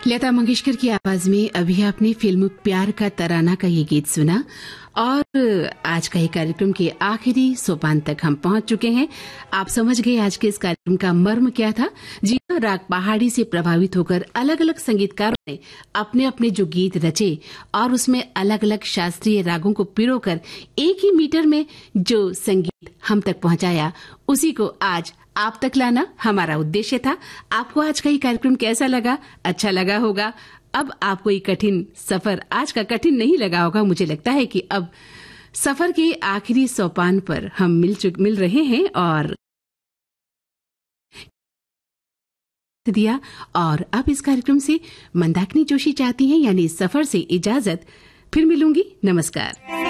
लता मंगेशकर की आवाज में अभी आपने फिल्म प्यार का तराना का ये गीत सुना। और आज का ये कार्यक्रम के आखिरी सोपान तक हम पहुंच चुके हैं। आप समझ गए आज के इस कार्यक्रम का मर्म क्या था। जी हाँ, राग पहाड़ी से प्रभावित होकर अलग अलग संगीतकारों ने अपने अपने जो गीत रचे और उसमें अलग अलग शास्त्रीय रागों को पिरोकर एक ही मीटर में जो संगीत हम तक पहुंचाया, उसी को आज आप तक लाना हमारा उद्देश्य था। आपको आज का ये कार्यक्रम कैसा लगा? अच्छा लगा होगा। अब आपको ये कठिन सफर आज का कठिन नहीं लगा होगा। मुझे लगता है कि अब सफर के आखिरी सोपान पर हम मिल रहे हैं और दिया। और अब इस कार्यक्रम से मंदाकिनी जोशी चाहती हैं, यानी सफर से इजाजत। फिर मिलूंगी। नमस्कार।